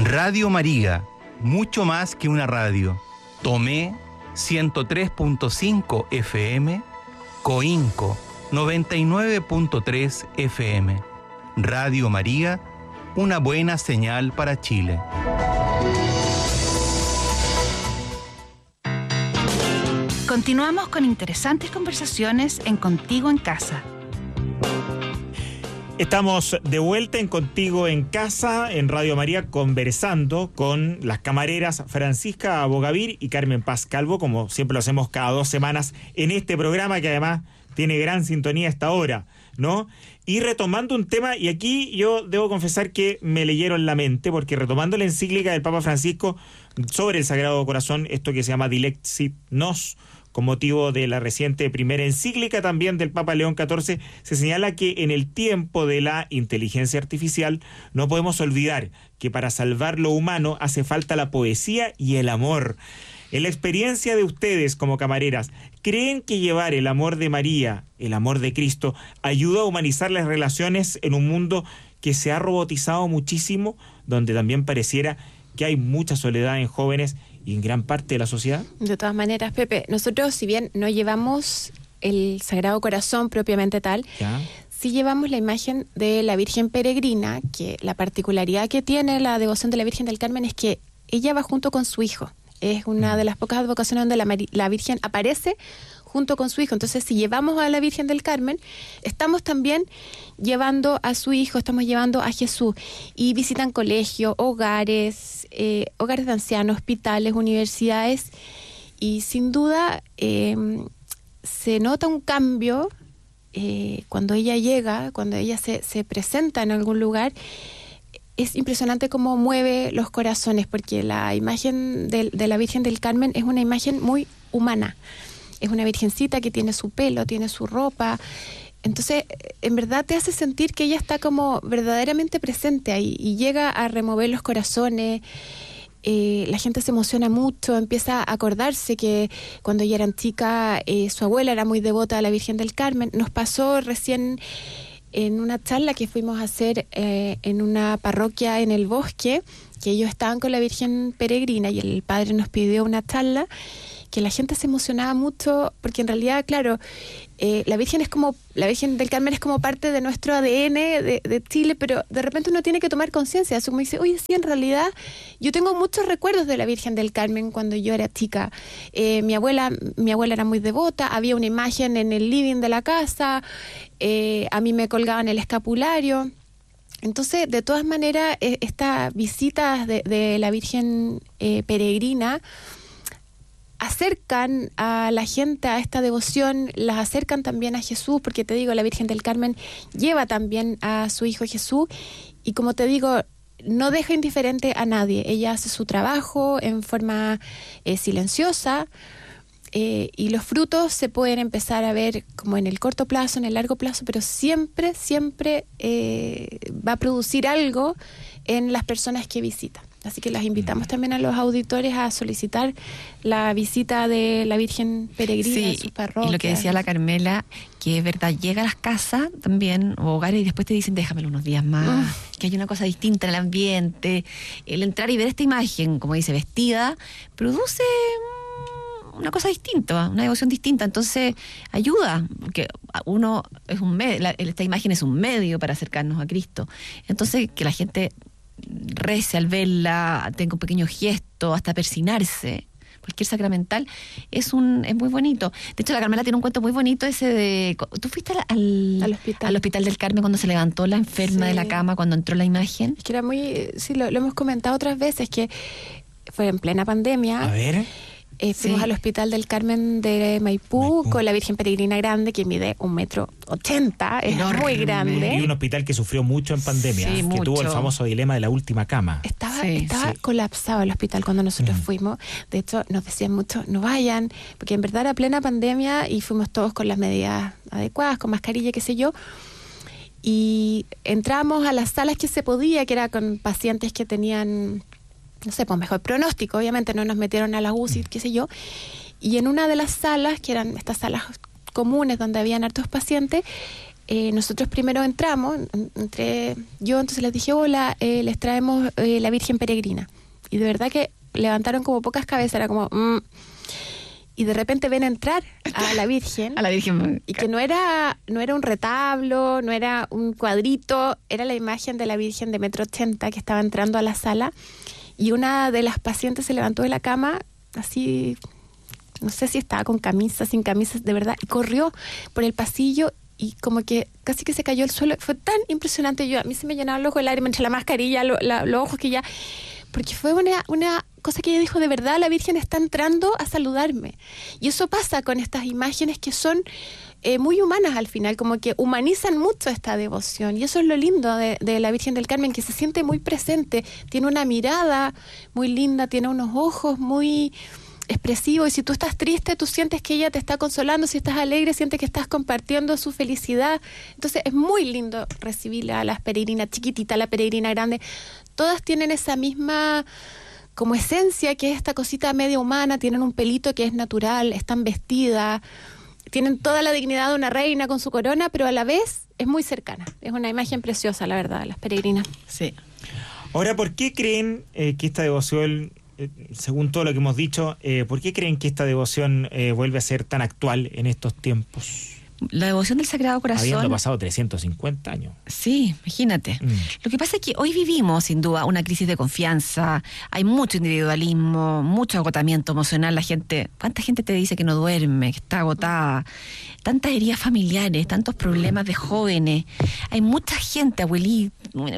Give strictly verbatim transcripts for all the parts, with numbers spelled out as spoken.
Radio María, mucho más que una radio. Tomé ciento tres punto cinco F M, Coinco noventa y nueve punto tres F M. Radio María, una buena señal para Chile. Continuamos con interesantes conversaciones en Contigo en Casa. Estamos de vuelta en Contigo en Casa, en Radio María, conversando con las camareras Francisca Bogavir y Carmen Paz Calvo, como siempre lo hacemos cada dos semanas en este programa, que además tiene gran sintonía a esta hora, ¿no? Y retomando un tema, y aquí yo debo confesar que me leyeron la mente, porque retomando la encíclica del Papa Francisco sobre el Sagrado Corazón, esto que se llama Dilexit Nos, con motivo de la reciente primera encíclica también del Papa León catorce, se señala que en el tiempo de la inteligencia artificial no podemos olvidar que para salvar lo humano hace falta la poesía y el amor. En la experiencia de ustedes como camareras, ¿creen que llevar el amor de María, el amor de Cristo, ayuda a humanizar las relaciones en un mundo que se ha robotizado muchísimo, donde también pareciera que hay mucha soledad en jóvenes y en gran parte de la sociedad? De todas maneras, Pepe, nosotros, si bien no llevamos el Sagrado Corazón propiamente tal, ¿ya? Sí llevamos la imagen de la Virgen Peregrina, que la particularidad que tiene la devoción de la Virgen del Carmen es que ella va junto con su hijo. Es una de las pocas advocaciones donde la, la Virgen aparece junto con su hijo. Entonces, si llevamos a la Virgen del Carmen, estamos también llevando a su hijo, estamos llevando a Jesús. Y visitan colegios, hogares, eh, hogares de ancianos, hospitales, universidades. Y sin duda eh, se nota un cambio eh, cuando ella llega, cuando ella se, se presenta en algún lugar. Es impresionante cómo mueve los corazones, porque la imagen de, de la Virgen del Carmen es una imagen muy humana. Es una virgencita que tiene su pelo, tiene su ropa. Entonces, en verdad te hace sentir que ella está como verdaderamente presente ahí y llega a remover los corazones. Eh, la gente se emociona mucho, empieza a acordarse que cuando ella era chica, eh, su abuela era muy devota a la Virgen del Carmen. Nos pasó recién en una charla que fuimos a hacer eh, en una parroquia en el bosque, que ellos estaban con la Virgen Peregrina y el padre nos pidió una charla, que la gente se emocionaba mucho, porque en realidad, claro, eh, la Virgen es como, la Virgen del Carmen es como parte de nuestro A D N de, de Chile, pero de repente uno tiene que tomar conciencia, así como dice, oye, sí, en realidad yo tengo muchos recuerdos de la Virgen del Carmen cuando yo era chica. Eh, mi abuela, mi abuela era muy devota, había una imagen en el living de la casa, eh, a mí me colgaban el escapulario. Entonces, de todas maneras, eh, estas visitas de, de la Virgen eh, Peregrina acercan a la gente a esta devoción, las acercan también a Jesús, porque te digo, la Virgen del Carmen lleva también a su hijo Jesús, y como te digo, no deja indiferente a nadie. Ella hace su trabajo en forma eh, silenciosa, eh, y los frutos se pueden empezar a ver como en el corto plazo, en el largo plazo, pero siempre, siempre eh, va a producir algo en las personas que visitan. Así que las invitamos también a los auditores a solicitar la visita de la Virgen Peregrina, sí, en su parroquia. Y lo que decía la Carmela, que es verdad, llega a las casas también, o hogares, y después te dicen, déjamelo unos días más, uh. que hay una cosa distinta en el ambiente. El entrar y ver esta imagen, como dice, vestida, produce una cosa distinta, una devoción distinta. Entonces ayuda, porque uno es un medio, la, esta imagen es un medio para acercarnos a Cristo. Entonces, que la gente rece al verla, tenga un pequeño gesto, hasta persinarse, cualquier sacramental, es un es muy bonito. De hecho, la Carmela tiene un cuento muy bonito ese de... ¿Tú fuiste al, al, hospital. al hospital del Carmen cuando se levantó la enferma sí. de la cama, cuando entró la imagen? Es que era muy... Sí, lo, lo hemos comentado otras veces, que fue en plena pandemia. A ver... Eh, fuimos sí. al Hospital del Carmen de Maipú, Maipú con la Virgen Peregrina grande, que mide un metro ochenta, es enorme, muy grande. Y un hospital que sufrió mucho en pandemia, sí, que mucho. tuvo el famoso dilema de la última cama. Estaba, sí, estaba sí. colapsado el hospital cuando nosotros mm. fuimos. De hecho, nos decían mucho, no vayan, porque en verdad era plena pandemia y fuimos todos con las medidas adecuadas, con mascarilla, qué sé yo. Y entramos a las salas que se podía, que era con pacientes que tenían... no sé, pues mejor pronóstico, obviamente no nos metieron a la U C I, qué sé yo, y en una de las salas, que eran estas salas comunes donde habían hartos pacientes, eh, nosotros primero entramos, entre yo, entonces les dije, hola, eh, les traemos eh, la Virgen Peregrina. Y de verdad que levantaron como pocas cabezas, era como... Mm. Y de repente ven entrar a la Virgen. A la Virgen. Y que no era, no era un retablo, no era un cuadrito, era la imagen de la Virgen de metro ochenta que estaba entrando a la sala. Y una de las pacientes se levantó de la cama, así, no sé si estaba con camisa, sin camisa, de verdad, y corrió por el pasillo y como que casi que se cayó al suelo. Fue tan impresionante. Yo, a mí se me llenaban los ojos de lágrimas entre la mascarilla, lo, la, los ojos que ya... Porque fue una, una cosa que ella dijo, de verdad la Virgen está entrando a saludarme. Y eso pasa con estas imágenes que son eh, muy humanas al final, como que humanizan mucho esta devoción. Y eso es lo lindo de, de la Virgen del Carmen, que se siente muy presente, tiene una mirada muy linda, tiene unos ojos muy expresivos. Y si tú estás triste, tú sientes que ella te está consolando. Si estás alegre, sientes que estás compartiendo su felicidad. Entonces es muy lindo recibirla a las peregrinas chiquititas, la peregrina grande. Todas tienen esa misma como esencia, que es esta cosita media humana, tienen un pelito que es natural, están vestidas, tienen toda la dignidad de una reina con su corona, pero a la vez es muy cercana. Es una imagen preciosa, la verdad, las peregrinas. Sí. Ahora, ¿por qué creen eh, que esta devoción, eh, según todo lo que hemos dicho, eh, ¿por qué creen que esta devoción eh, vuelve a ser tan actual en estos tiempos? La devoción del Sagrado Corazón... Habiendo pasado trescientos cincuenta años. Sí, imagínate. Mm. Lo que pasa es que hoy vivimos, sin duda, una crisis de confianza. Hay mucho individualismo, mucho agotamiento emocional. La gente... ¿Cuánta gente te dice que no duerme, que está agotada? Tantas heridas familiares, tantos problemas de jóvenes. Hay mucha gente, abuelita,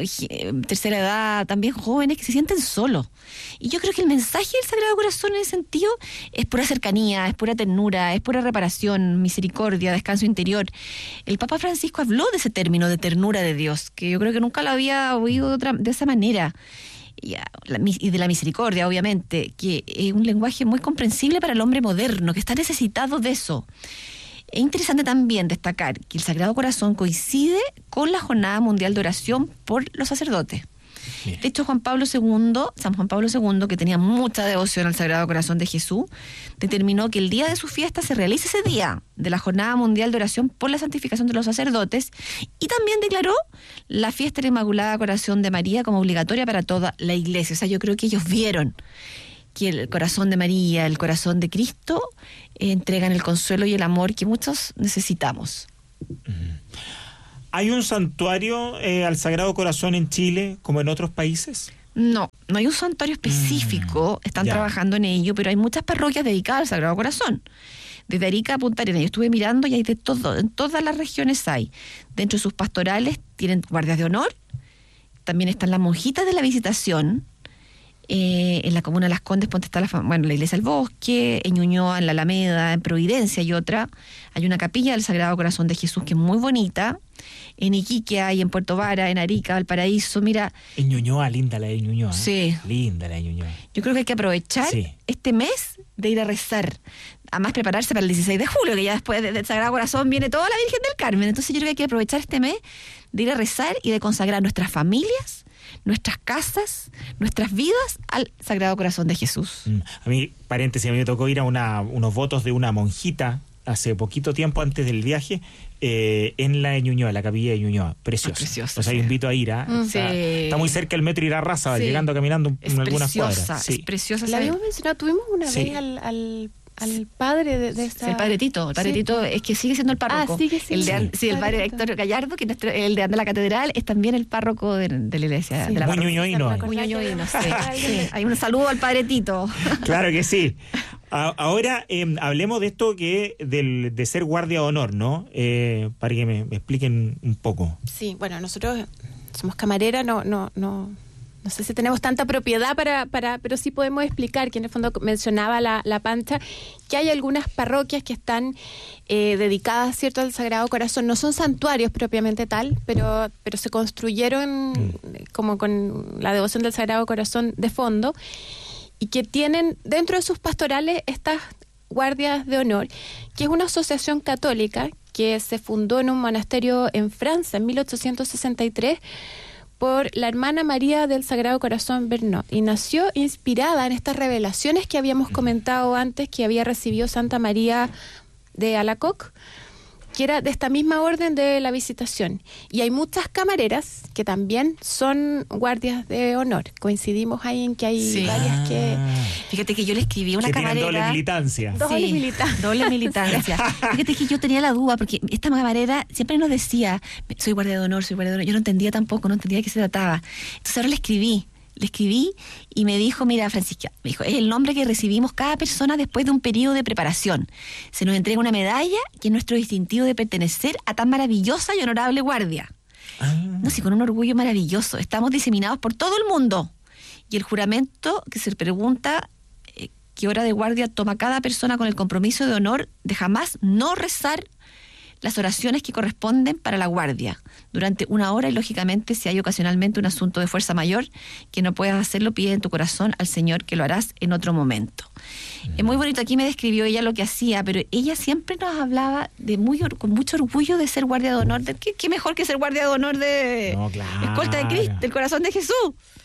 tercera edad, también jóvenes, que se sienten solos. Y yo creo que el mensaje del Sagrado Corazón en ese sentido es pura cercanía, es pura ternura, es pura reparación, misericordia, descanso interior. El Papa Francisco habló de ese término de ternura de Dios, que yo creo que nunca lo había oído de, otra, de esa manera. Y, la, y de la misericordia, obviamente, que es un lenguaje muy comprensible para el hombre moderno, que está necesitado de eso. Es interesante también destacar que el Sagrado Corazón coincide con la Jornada Mundial de Oración por los sacerdotes. Bien. De hecho, Juan Pablo segundo, San Juan Pablo segundo, que tenía mucha devoción al Sagrado Corazón de Jesús, determinó que el día de su fiesta se realice ese día de la Jornada Mundial de Oración por la santificación de los sacerdotes, y también declaró la fiesta del Inmaculado Corazón de María como obligatoria para toda la Iglesia. O sea, yo creo que ellos vieron que el corazón de María, el corazón de Cristo, eh, entregan el consuelo y el amor que muchos necesitamos. Mm. ¿Hay un santuario eh, al Sagrado Corazón en Chile como en otros países? No, no hay un santuario específico, mm, están ya. trabajando en ello, pero hay muchas parroquias dedicadas al Sagrado Corazón. Desde Arica a Punta Arenas, yo estuve mirando y hay de todo, en todas las regiones hay. Dentro de sus pastorales tienen guardias de honor, también están las monjitas de la Visitación. Eh, en la comuna de Las Condes, Ponte está la, bueno, la Iglesia del Bosque, en Ñuñoa, en la Alameda, en Providencia y otra. Hay una capilla del Sagrado Corazón de Jesús que es muy bonita. En Iquique hay, en Puerto Vara, en Arica, Valparaíso, mira. En Ñuñoa, linda la de Ñuñoa. Sí. Linda la de Ñuñoa. Yo creo que hay que aprovechar sí. este mes de ir a rezar. Además, prepararse para el dieciséis de julio, que ya después del Sagrado Corazón viene toda la Virgen del Carmen. Entonces yo creo que hay que aprovechar este mes de ir a rezar y de consagrar nuestras familias, nuestras casas, nuestras vidas al Sagrado Corazón de Jesús. Mm. A mí, paréntesis, a mí me tocó ir a una, unos votos de una monjita hace poquito tiempo antes del viaje eh, en la de Ñuñoa, la capilla de Ñuñoa. Preciosa. Ah, preciosa. Pues ahí sí. invito a ir. ¿eh? Mm, está, sí. está muy cerca el metro Irarrázaval, sí. llegando, caminando es en algunas preciosa, cuadras. Sí. Es preciosa. La habíamos mencionado, tuvimos una sí. vez al... al... al padre de, de esta... Sí, el padre Tito, el padre sí. Tito es que sigue siendo el párroco. Ah, sigue siendo. El de, sí, el padre Héctor Gallardo, que nuestro, el de la catedral, es también el párroco de, de la iglesia. Sí. De la Muy ñuñoíno. Muy ñuñoíno, sí. sí. Hay un saludo al padre Tito. Claro que sí. A, ahora eh, hablemos de esto que del, de ser guardia de honor, ¿no? Eh, para que me, me expliquen un poco. Sí, bueno, nosotros somos camarera, no... no, no... No sé si tenemos tanta propiedad para, para, pero sí podemos explicar, que en el fondo mencionaba la, la Pancha, que hay algunas parroquias que están eh, dedicadas, ¿cierto?, al Sagrado Corazón. No son santuarios propiamente tal, pero, pero se construyeron mm. como con la devoción del Sagrado Corazón de fondo, y que tienen dentro de sus pastorales estas guardias de honor, que es una asociación católica que se fundó en un monasterio en Francia en mil ochocientos sesenta y tres, por la hermana María del Sagrado Corazón Bernot, y nació inspirada en estas revelaciones que habíamos comentado antes que había recibido Santa María de Alacoque, que era de esta misma orden de la visitación. Y hay muchas camareras que también son guardias de honor. Coincidimos ahí en que hay Sí. varias que... Fíjate que yo le escribí a una que tienen camarera. doble militancia. Doble Sí, militancia. doble militancia. Fíjate que yo tenía la duda, porque esta camarera siempre nos decía, soy guardia de honor, soy guardia de honor. Yo no entendía tampoco, no entendía de qué se trataba. Entonces ahora le escribí, le escribí y me dijo, mira, Francisca, me dijo, es el nombre que recibimos cada persona después de un periodo de preparación. Se nos entrega una medalla que es nuestro distintivo de pertenecer a tan maravillosa y honorable guardia. Ah. No sé, con un orgullo maravilloso. Estamos diseminados por todo el mundo. Y el juramento que se pregunta eh, qué hora de guardia toma cada persona con el compromiso de honor de jamás no rezar las oraciones que corresponden para la guardia durante una hora, y lógicamente si hay ocasionalmente un asunto de fuerza mayor que no puedas hacerlo, pide en tu corazón al Señor que lo harás en otro momento. Mm. Es muy bonito, aquí me describió ella lo que hacía, pero ella siempre nos hablaba de muy con mucho orgullo de ser guardia de honor. De, ¿qué, qué mejor que ser guardia de honor de No, claro. escolta de Cristo, del corazón de Jesús?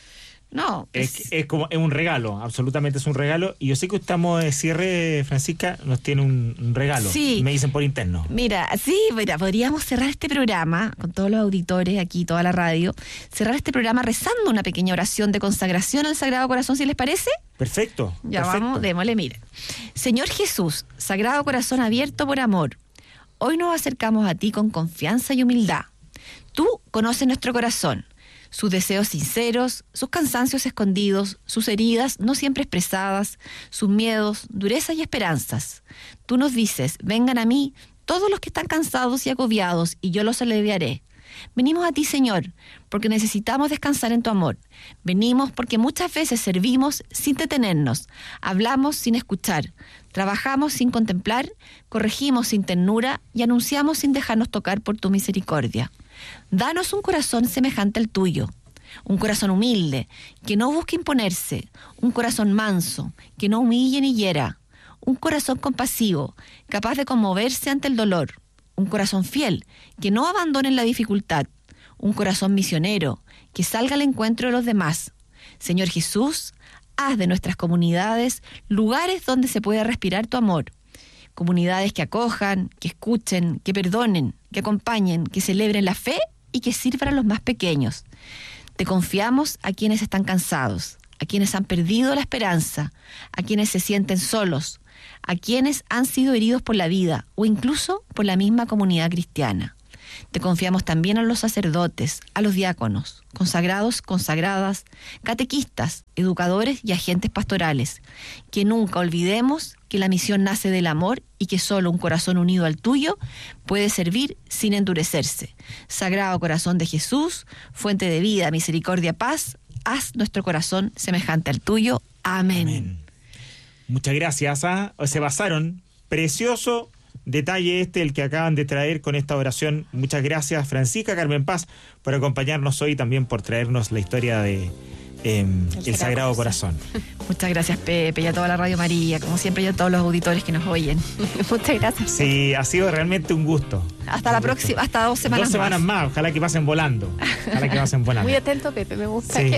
No, Es, es, es como es un regalo, absolutamente es un regalo. Y yo sé que estamos de cierre, Francisca, nos tiene un, un regalo. Sí. Me dicen por interno. Mira, sí, mira, podríamos cerrar este programa con todos los auditores aquí, toda la radio, cerrar este programa rezando una pequeña oración de consagración al Sagrado Corazón, si les parece. Perfecto. Ya perfecto. vamos, démosle, miren. Señor Jesús, Sagrado Corazón abierto por amor, hoy nos acercamos a ti con confianza y humildad. Tú conoces nuestro corazón, sus deseos sinceros, sus cansancios escondidos, sus heridas no siempre expresadas, sus miedos, durezas y esperanzas. Tú nos dices, vengan a mí todos los que están cansados y agobiados, y yo los aliviaré. Venimos a ti, Señor, porque necesitamos descansar en tu amor. Venimos porque muchas veces servimos sin detenernos, hablamos sin escuchar, trabajamos sin contemplar, corregimos sin ternura y anunciamos sin dejarnos tocar por tu misericordia. Danos un corazón semejante al tuyo, un corazón humilde, que no busque imponerse, un corazón manso, que no humille ni hiera, un corazón compasivo, capaz de conmoverse ante el dolor, un corazón fiel, que no abandone en la dificultad, un corazón misionero, que salga al encuentro de los demás. Señor Jesús, haz de nuestras comunidades lugares donde se pueda respirar tu amor. Comunidades que acojan, que escuchen, que perdonen, que acompañen, que celebren la fe y que sirvan a los más pequeños. Te confiamos a quienes están cansados, a quienes han perdido la esperanza, a quienes se sienten solos, a quienes han sido heridos por la vida o incluso por la misma comunidad cristiana. Te confiamos también a los sacerdotes, a los diáconos, consagrados, consagradas, catequistas, educadores y agentes pastorales. Que nunca olvidemos que la misión nace del amor y que solo un corazón unido al tuyo puede servir sin endurecerse. Sagrado Corazón de Jesús, fuente de vida, misericordia, paz, haz nuestro corazón semejante al tuyo. Amén. Amén. Muchas gracias. ¿ah? Se basaron. Precioso detalle este, el que acaban de traer con esta oración. Muchas gracias, Francisca Carmen Paz, por acompañarnos hoy, también por traernos la historia de eh, el, el Sagrado Corazón. Muchas gracias, Pepe, y a toda la Radio María, como siempre, y a todos los auditores que nos oyen. Muchas gracias. Sí, ha sido realmente un gusto. Hasta la próxima, hasta dos semanas Dos semanas más. más, ojalá que pasen volando. Ojalá que pasen volando. Muy atento, Pepe, me gusta Sí. que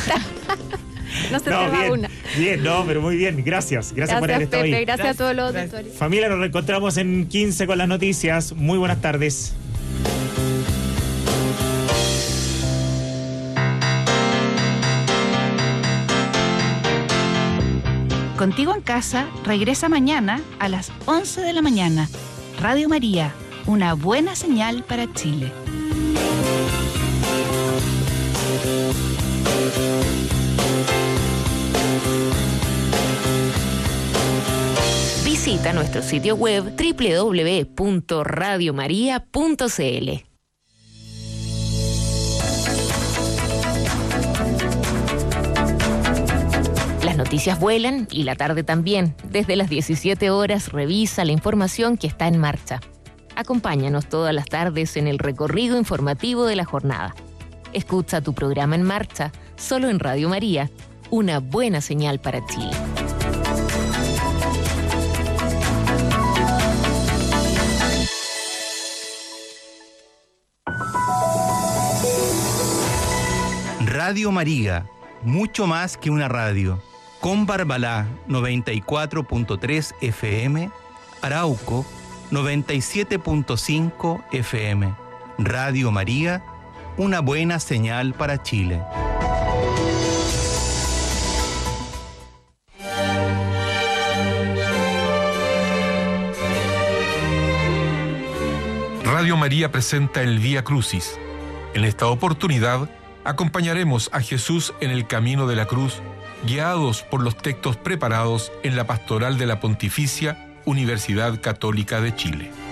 no se No, te va bien, una. bien, no, pero muy bien. Gracias, gracias, por haber Gracias, estado Pepe, ahí. gracias a todos los auditores. Familia, nos reencontramos en quince con las noticias. Muy buenas tardes. Contigo en Casa regresa mañana a las once de la mañana. Radio María, una buena señal para Chile. Visita nuestro sitio web doble u doble u doble u punto radio maría punto c l. Las noticias vuelan y la tarde también. Desde las diecisiete horas revisa la información que está en marcha. Acompáñanos todas las tardes en el recorrido informativo de la jornada. Escucha tu programa En Marcha, solo en Radio María, una buena señal para Chile. Radio María, mucho más que una radio. Con Barbalá noventa y cuatro punto tres F M, Arauco noventa y siete punto cinco F M. Radio María, una buena señal para Chile. Radio María presenta el Vía Crucis. En esta oportunidad, acompañaremos a Jesús en el camino de la cruz, guiados por los textos preparados en la Pastoral de la Pontificia Universidad Católica de Chile.